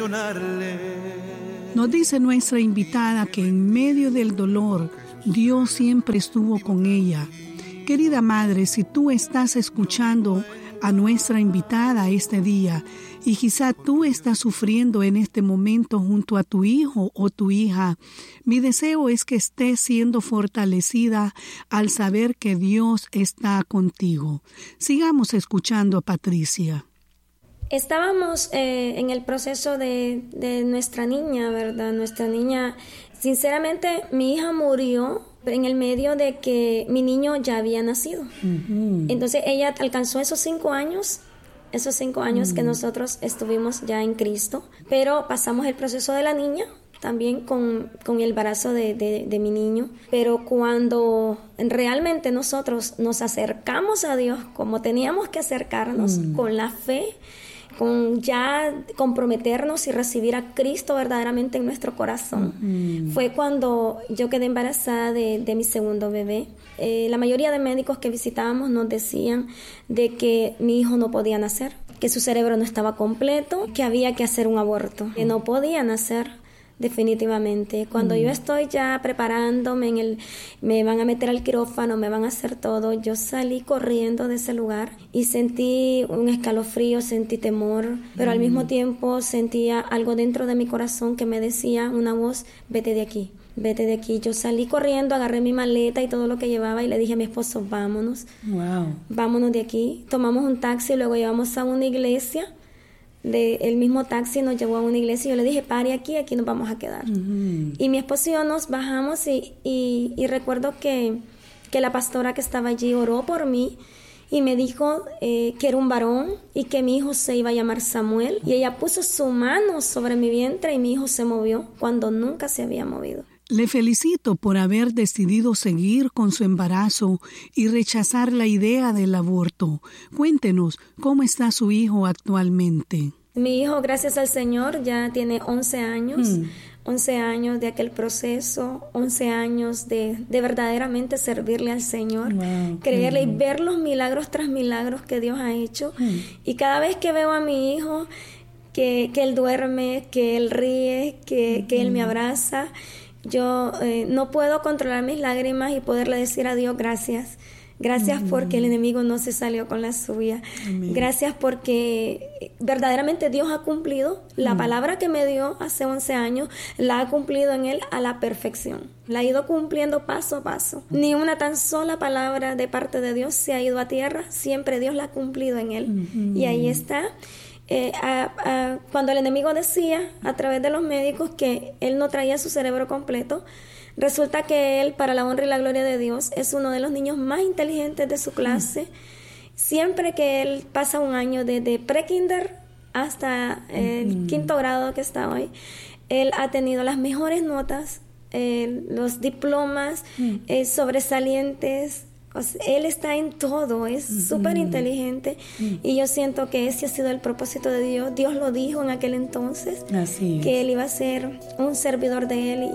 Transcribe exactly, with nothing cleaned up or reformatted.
Nos dice nuestra invitada que en medio del dolor, Dios siempre estuvo con ella. Querida madre, si tú estás escuchando a nuestra invitada este día y quizá tú estás sufriendo en este momento junto a tu hijo o tu hija, mi deseo es que estés siendo fortalecida al saber que Dios está contigo. Sigamos escuchando a Patricia. Estábamos eh, en el proceso de, de nuestra niña, ¿verdad? Nuestra niña, sinceramente, mi hija murió en el medio de que mi niño ya había nacido. Uh-huh. Entonces ella alcanzó esos cinco años, esos cinco años uh-huh. que nosotros estuvimos ya en Cristo, pero pasamos el proceso de la niña también con, con el embarazo de, de, de mi niño. Pero cuando realmente nosotros nos acercamos a Dios como teníamos que acercarnos, uh-huh. con la fe, con ya comprometernos y recibir a Cristo verdaderamente en nuestro corazón. Uh-huh. Fue cuando yo quedé embarazada de, de mi segundo bebé. Eh, la mayoría de médicos que visitábamos nos decían de que mi hijo no podía nacer, que su cerebro no estaba completo, que había que hacer un aborto, que no podía nacer. Definitivamente. Cuando mm. yo estoy ya preparándome, en el, me van a meter al quirófano, me van a hacer todo, yo salí corriendo de ese lugar y sentí un escalofrío, sentí temor, pero mm. al mismo tiempo sentía algo dentro de mi corazón que me decía una voz, vete de aquí. Vete de aquí. Yo salí corriendo, agarré mi maleta y todo lo que llevaba y le dije a mi esposo, vámonos. Wow. Vámonos de aquí. Tomamos un taxi y luego llevamos a una iglesia. De, el mismo taxi nos llevó a una iglesia y yo le dije, pare aquí, aquí nos vamos a quedar. Uh-huh. Y mi esposo y yo nos bajamos y, y, y recuerdo que, que la pastora que estaba allí oró por mí y me dijo eh, que era un varón y que mi hijo se iba a llamar Samuel. Y ella puso su mano sobre mi vientre y mi hijo se movió cuando nunca se había movido. Le felicito por haber decidido seguir con su embarazo y rechazar la idea del aborto. Cuéntenos, ¿cómo está su hijo actualmente? Mi hijo, gracias al Señor, ya tiene once años. Hmm. once años de aquel proceso, once años de, de verdaderamente servirle al Señor, wow, creerle y ver los milagros tras milagros que Dios ha hecho. Hmm. Y cada vez que veo a mi hijo, que, que él duerme, que él ríe, que, hmm. que él me abraza, yo eh, no puedo controlar mis lágrimas y poderle decir a Dios gracias. Gracias mm. porque el enemigo no se salió con la suya. Amén. Gracias porque verdaderamente Dios ha cumplido la mm. palabra que me dio hace once años, la ha cumplido en él a la perfección. La ha ido cumpliendo paso a paso. Ni una tan sola palabra de parte de Dios se ha ido a tierra. Siempre Dios la ha cumplido en él. Mm-hmm. Y ahí está. Eh, a, a, cuando el enemigo decía a través de los médicos que él no traía su cerebro completo, resulta que él, para la honra y la gloria de Dios, es uno de los niños más inteligentes de su clase. Mm. Siempre que él pasa un año desde pre-kinder hasta el mm. quinto grado que está hoy, él ha tenido las mejores notas, eh, los diplomas mm. eh, sobresalientes. O sea, él está en todo, es súper mm-hmm. inteligente mm. y yo siento que ese ha sido el propósito de Dios. Dios lo dijo en aquel entonces, así es, que él iba a ser un servidor de él